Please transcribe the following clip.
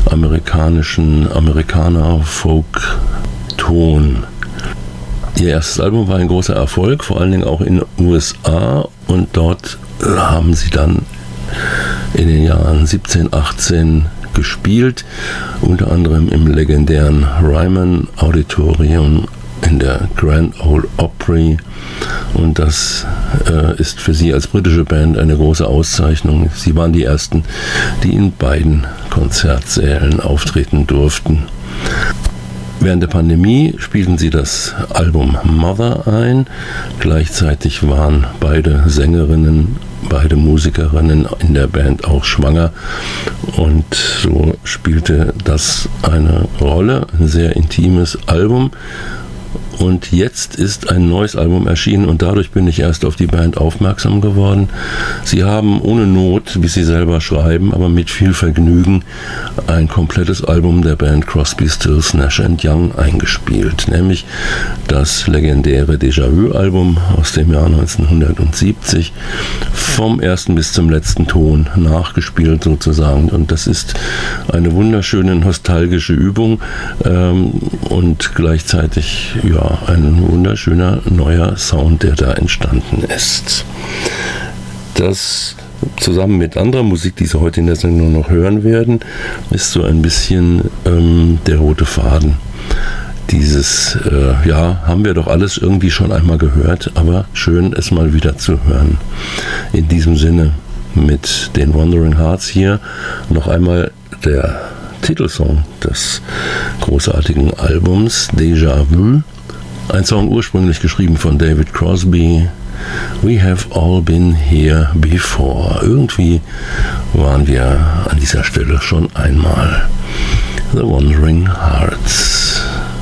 Amerikaner-Folk-Ton. Ihr erstes Album war ein großer Erfolg, vor allen Dingen auch in den USA, und dort haben sie dann in den Jahren 17, 18 gespielt, unter anderem im legendären Ryman Auditorium in der Grand Ole Opry, und das ist für sie als britische Band eine große Auszeichnung. Sie waren die ersten, die in beiden Konzertsälen auftreten durften. Während der Pandemie spielten sie das Album Mother ein. Gleichzeitig waren beide Sängerinnen, beide Musikerinnen in der Band auch schwanger, und so spielte das eine Rolle, ein sehr intimes Album. Und jetzt ist ein neues Album erschienen, und dadurch bin ich erst auf die Band aufmerksam geworden. Sie haben ohne Not, wie sie selber schreiben, aber mit viel Vergnügen ein komplettes Album der Band Crosby, Stills, Nash & Young eingespielt, nämlich das legendäre Déjà-vu-Album aus dem Jahr 1970, vom ersten bis zum letzten Ton nachgespielt sozusagen. Und das ist eine wunderschöne nostalgische Übung und gleichzeitig ein wunderschöner neuer Sound, der da entstanden ist. Das zusammen mit anderer Musik, die Sie heute in der Sendung noch hören werden, ist so ein bisschen der rote Faden. Dieses, haben wir doch alles irgendwie schon einmal gehört, aber schön, es mal wieder zu hören. In diesem Sinne, mit den Wandering Hearts hier noch einmal der Titelsong des großartigen Albums Déjà Vu. Ein Song ursprünglich geschrieben von David Crosby. We have all been here before. Irgendwie waren wir an dieser Stelle schon einmal. The Wandering Hearts.